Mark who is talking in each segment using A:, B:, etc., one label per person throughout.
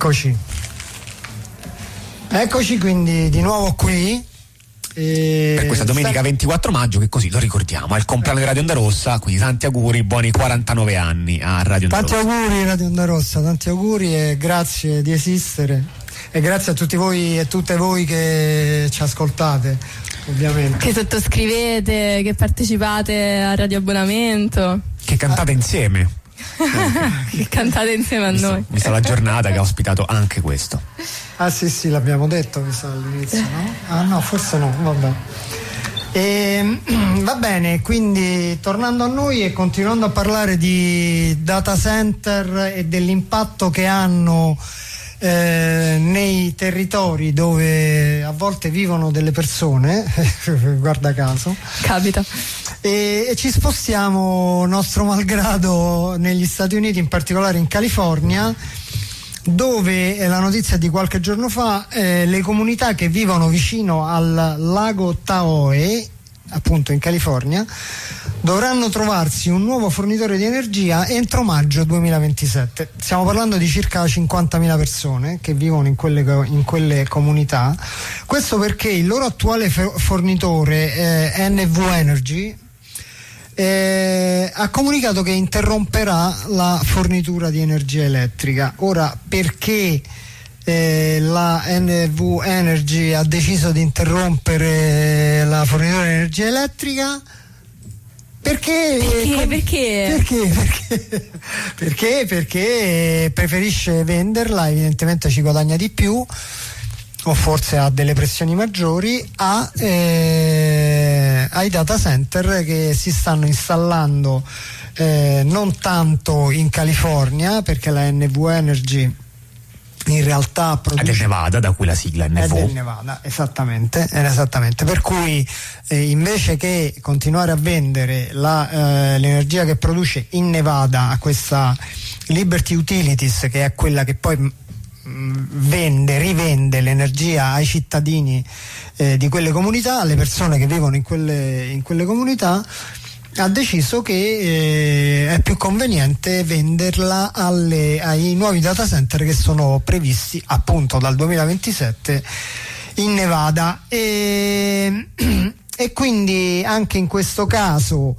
A: Eccoci quindi di nuovo qui.
B: Per questa domenica 24 maggio, che così lo ricordiamo, è il compleanno di Radio Onda Rossa, quindi tanti auguri, buoni 49 anni a Radio Onda Rossa.
A: Tanti auguri Radio Onda Rossa, tanti auguri e grazie di esistere e grazie a tutti voi e tutte voi che ci ascoltate, ovviamente.
C: Che sottoscrivete, che partecipate al Radio Abbonamento.
B: Che cantate insieme.
C: Che cantate insieme a noi.
B: Vista la giornata che ha ospitato anche questo.
A: Ah sì, l'abbiamo detto mi sa all'inizio, no? Ah no, forse no, vabbè. Va bene, quindi tornando a noi e continuando a parlare di data center e dell'impatto che hanno nei territori dove a volte vivono delle persone, guarda caso.
C: Capita.
A: E ci spostiamo nostro malgrado negli Stati Uniti, in particolare in California, dove la notizia di qualche giorno fa, le comunità che vivono vicino al lago Tahoe, appunto in California, dovranno trovarsi un nuovo fornitore di energia entro maggio 2027. Stiamo parlando di circa 50.000 persone che vivono in quelle comunità. Questo perché il loro attuale fornitore, NV Energy, ha comunicato che interromperà la fornitura di energia elettrica. Ora, perché la NV Energy ha deciso di interrompere la fornitura di energia elettrica? Perché preferisce venderla, evidentemente ci guadagna di più, o forse ha delle pressioni maggiori, ai data center che si stanno installando non tanto in California, perché la NV Energy in realtà produce,
B: è del Nevada, da cui la sigla NV.
A: È del Nevada, esattamente, per cui invece che continuare a vendere l'energia che produce in Nevada a questa Liberty Utilities, che è quella che poi rivende l'energia ai cittadini di quelle comunità, alle persone che vivono in quelle comunità, ha deciso che è più conveniente venderla ai nuovi data center che sono previsti appunto dal 2027 in Nevada, e quindi anche in questo caso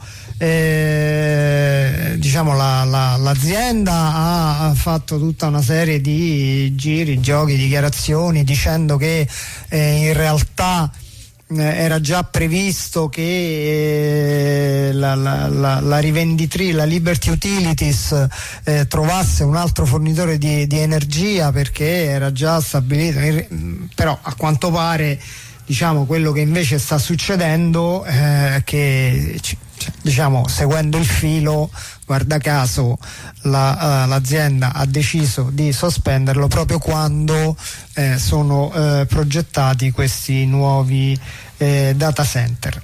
A: diciamo l'azienda ha fatto tutta una serie di giochi, dichiarazioni, dicendo che in realtà era già previsto che la rivenditrice, la Liberty Utilities, trovasse un altro fornitore di energia, perché era già stabilito, però a quanto pare, diciamo, quello che invece sta succedendo è che, diciamo, seguendo il filo, guarda caso l'azienda ha deciso di sospenderlo proprio quando sono progettati questi nuovi data center.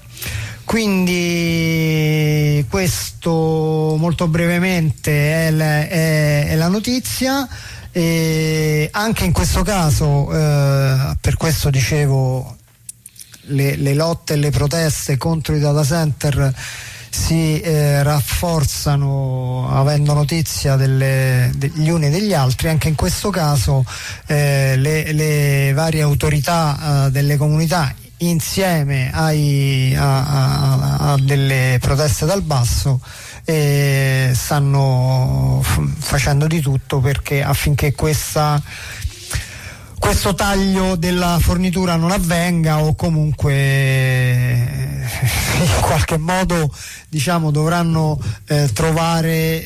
A: Quindi questo molto brevemente è la notizia. Anche in questo caso, per questo dicevo, le lotte e le proteste contro i data center si rafforzano avendo notizia degli uni e degli altri. Anche in questo caso le varie autorità delle comunità, insieme a delle proteste dal basso, stanno facendo di tutto affinché questo taglio della fornitura non avvenga, o comunque in qualche modo, diciamo, dovranno trovare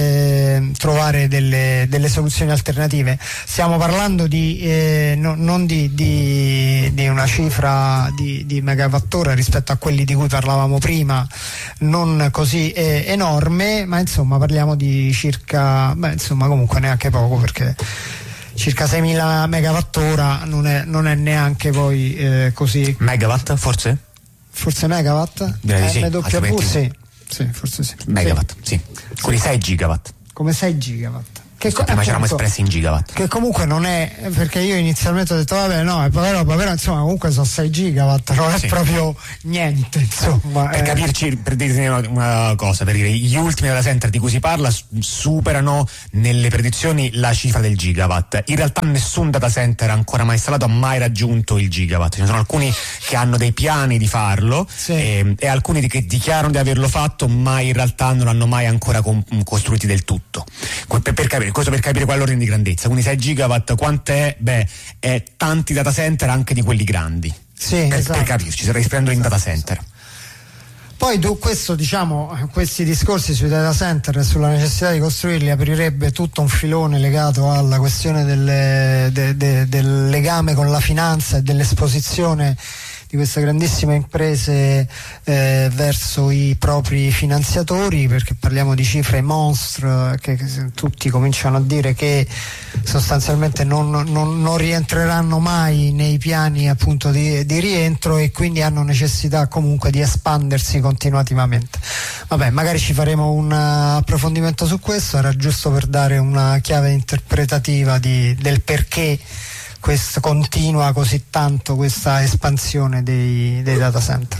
A: delle soluzioni alternative. Stiamo parlando non di una cifra di megawattora rispetto a quelli di cui parlavamo prima, non così enorme, ma insomma parliamo di circa, comunque neanche poco, perché circa 6.000 megawattora non è neanche poi così.
B: Megawatt forse
A: megawatt?
B: MW
A: sì, forse sì.
B: Megawatt, sì. Quelli 6 gigawatt.
A: Come 6 gigawatt.
B: prima ci eravamo espressi in gigawatt,
A: che comunque non è, perché io inizialmente ho detto vabbè no, però insomma comunque sono 6 gigawatt, non è proprio niente, insomma.
B: Per capirci, per dire una cosa, per dire, gli ultimi data center di cui si parla superano nelle predizioni la cifra del gigawatt. In realtà nessun data center ancora mai installato ha mai raggiunto il gigawatt. Ce ne sono alcuni che hanno dei piani di farlo, e alcuni che dichiarano di averlo fatto, ma in realtà non l'hanno mai ancora costruiti del tutto. Questo per capire qual è l'ordine di grandezza. Quindi 6 gigawatt quant'è? Beh, è tanti data center, anche di quelli grandi. Per capirci, sarei prendendo in data center.
A: Poi questo, diciamo, questi discorsi sui data center e sulla necessità di costruirli aprirebbe tutto un filone legato alla questione del legame con la finanza e dell'esposizione di queste grandissime imprese verso i propri finanziatori, perché parliamo di cifre monstre che tutti cominciano a dire che sostanzialmente non rientreranno mai nei piani appunto di rientro, e quindi hanno necessità comunque di espandersi continuativamente. Vabbè, magari ci faremo un approfondimento su questo, era giusto per dare una chiave interpretativa del perché continua così tanto questa espansione dei data center.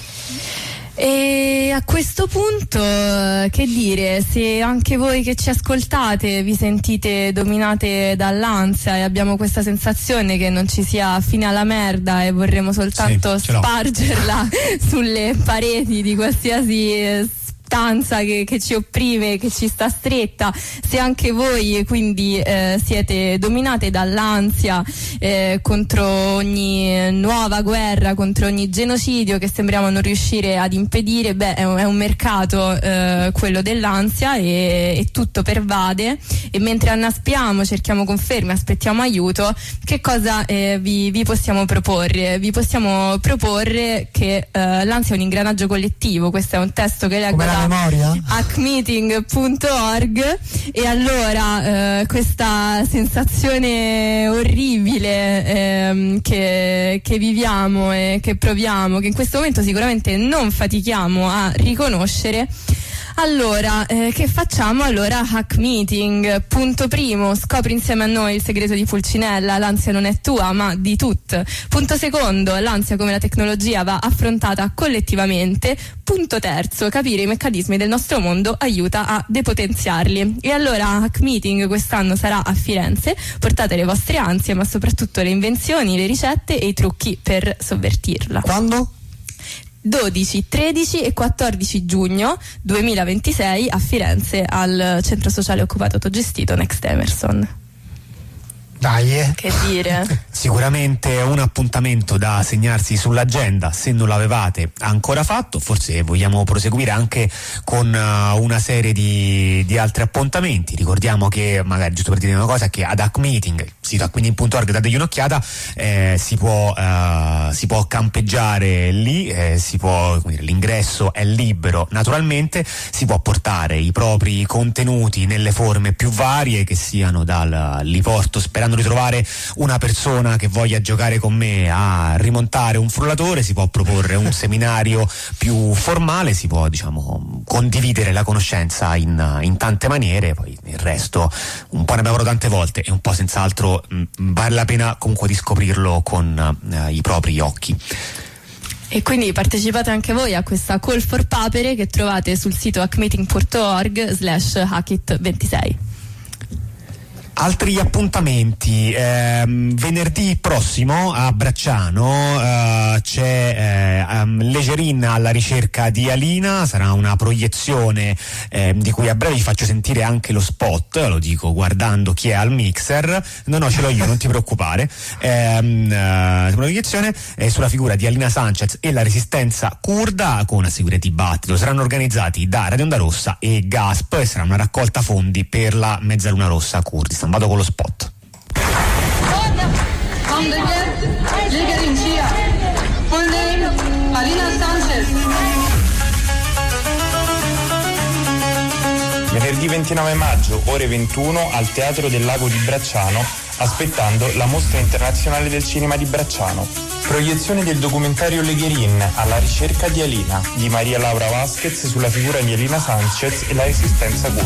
C: E a questo punto, che dire, se anche voi che ci ascoltate vi sentite dominate dall'ansia e abbiamo questa sensazione che non ci sia fine alla merda e vorremmo soltanto spargerla sulle pareti di qualsiasi stanza che ci opprime, che ci sta stretta, se anche voi quindi siete dominate dall'ansia contro ogni nuova guerra, contro ogni genocidio che sembriamo non riuscire ad impedire, è un mercato quello dell'ansia, e tutto pervade, e mentre annaspiamo, cerchiamo conferme, aspettiamo aiuto, che cosa vi possiamo proporre? Vi possiamo proporre che l'ansia è un ingranaggio collettivo. Questo è un testo che leggo hackmeeting.org, e allora questa sensazione orribile che viviamo e che proviamo, che in questo momento sicuramente non fatichiamo a riconoscere. Allora, che facciamo? Allora, Hack Meeting. Punto primo, scopri insieme a noi il segreto di Pulcinella: l'ansia non è tua, ma di tutti. Punto secondo, l'ansia come la tecnologia va affrontata collettivamente. Punto terzo, capire i meccanismi del nostro mondo aiuta a depotenziarli. E allora Hack Meeting quest'anno sarà a Firenze. Portate le vostre ansie, ma soprattutto le invenzioni, le ricette e i trucchi per sovvertirla.
A: Quando?
C: 12, 13 e 14 giugno 2026 a Firenze, al centro sociale occupato autogestito Next Emerson.
A: Dai,
C: che dire.
B: Sicuramente un appuntamento da segnarsi sull'agenda se non l'avevate ancora fatto. Forse vogliamo proseguire anche con una serie di altri appuntamenti. Ricordiamo che, magari giusto per dire una cosa, che ad Hack Meeting, sito hackmeeting.org, dategli un'occhiata, si può campeggiare lì, l'ingresso è libero naturalmente, si può portare i propri contenuti nelle forme più varie, che siano li porto sperando di trovare una persona che voglia giocare con me a rimontare un frullatore, si può proporre un seminario più formale, si può condividere la conoscenza in tante maniere. Poi il resto un po' ne abbiamo parlato tante volte, e un po' senz'altro vale la pena comunque di scoprirlo con i propri occhi.
C: E quindi partecipate anche voi a questa call for papere che trovate sul sito hackmeeting.org/hackit26.
B: Altri appuntamenti, venerdì prossimo a Bracciano c'è Legerin alla ricerca di Alina, sarà una proiezione di cui a breve vi faccio sentire anche lo spot, lo dico guardando chi è al mixer, no ce l'ho io, non ti preoccupare. Una proiezione sulla figura di Alina Sanchez e la resistenza curda, con una serie di dibattito. Saranno organizzati da Radio Onda Rossa e GASP, e sarà una raccolta fondi per la Mezzaluna Rossa Kurdistan. Vado con lo spot.
D: Venerdì 29 maggio, ore 21, al Teatro del Lago di Bracciano, aspettando la Mostra Internazionale del Cinema di Bracciano. Proiezione del documentario Legerin, alla ricerca di Alina, di Maria Laura Vasquez, sulla figura di Alina Sanchez e la resistenza curda.